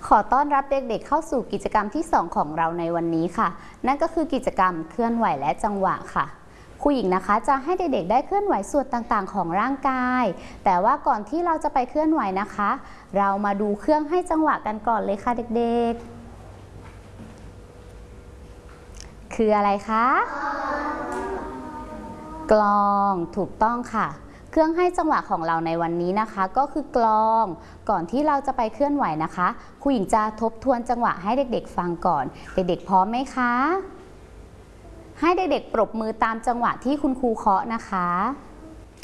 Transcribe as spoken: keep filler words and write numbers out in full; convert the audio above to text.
ขอต้อนรับเด็กๆเข้าสู่กิจกรรมที่สองของเราในวันนี้ค่ะนั่นก็คือกิจกรรมเคลื่อนไหวและจังหวะค่ะครูหญิงนะคะจะให้เด็กๆได้เคลื่อนไหวส่วนต่างๆของร่างกายแต่ว่าก่อนที่เราจะไปเคลื่อนไหวนะคะเรามาดูเครื่องให้จังหวะกันก่อนเลยค่ะเด็กๆคืออะไรคะกลองถูกต้องค่ะเครื่องให้จังหวะของเราในวันนี้นะคะก็คือกลองก่อนที่เราจะไปเคลื่อนไหวนะคะครูหญิงจะทบทวนจังหวะให้เด็กๆฟังก่อนเด็กๆพร้อมไหมคะให้เด็กๆปรบมือตามจังหวะที่คุณครูเคาะนะคะ